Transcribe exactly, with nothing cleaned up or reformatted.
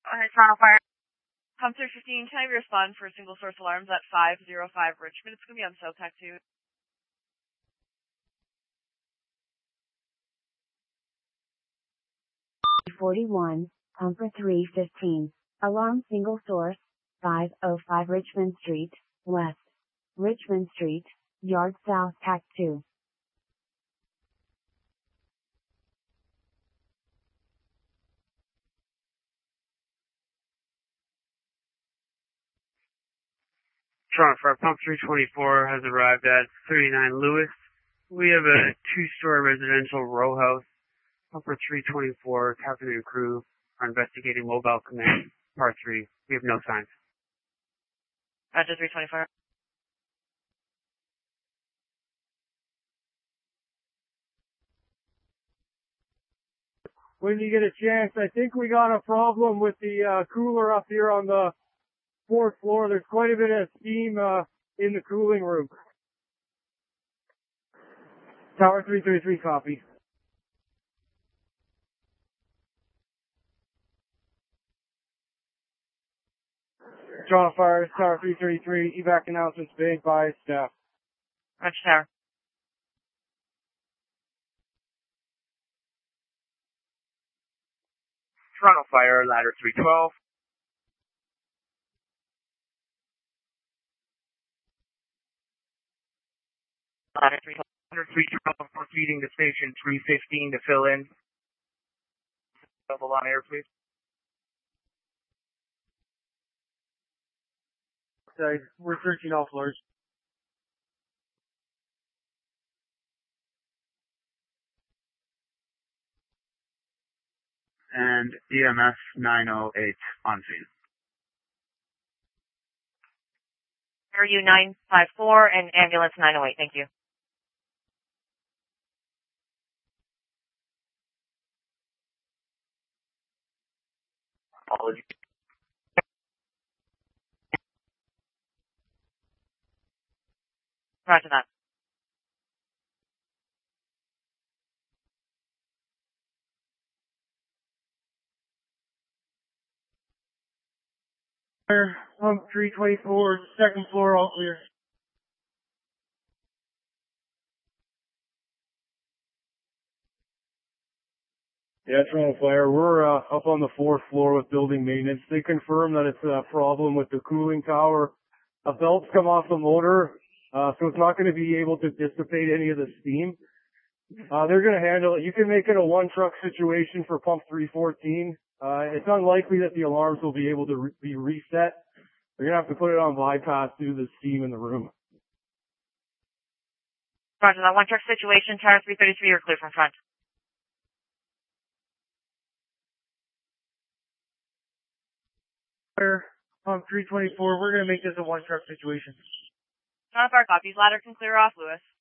Uh, Toronto Fire. Pump three fifteen, can I respond for single source alarms at five oh five Richmond? It's going to be on SoTac two. forty-one, Pumper three fifteen. Alarm single source, five oh five Richmond Street, West. Richmond Street, Yard South Tac two. Toronto Fire Pump three twenty-four has arrived at thirty-nine Lewis. We have a two-story residential row house. Pumper three twenty-four, captain and crew are investigating mobile command, part three. We have no signs. Roger, three twenty-four. When you get a chance, I think we got a problem with the uh, cooler up here on the fourth floor. There's quite a bit of steam uh, in the cooling room. Tower three thirty-three, copy. Toronto Fire, Tower three thirty-three, evac announcements made by staff. Roger, Tower. Toronto Fire, ladder three twelve. Ladder three twelve. Ladder three twelve, proceeding to station three fifteen to fill in. Double on air, please. Sorry, we're searching all floors. And E M S nine oh eight on scene. R U nine five four and ambulance nine oh eight, thank you. Apologies. Roger that. Pump three twenty-four, second floor, all clear. Yeah, Toronto Fire, we're uh, up on the fourth floor with building maintenance. They confirm that it's a problem with the cooling tower. A belt's come off the motor, uh, so it's not going to be able to dissipate any of the steam. Uh, they're going to handle it. You can make it a one truck situation for pump three fourteen. Uh, it's unlikely that the alarms will be able to re- be reset. They're going to have to put it on bypass due to the steam in the room. Roger that. One truck situation, Tower three thirty-three, you're clear from front. Pump three twenty-four, we're going to make this a one truck situation. Toronto Fire copies. Ladder can clear off, Lewis.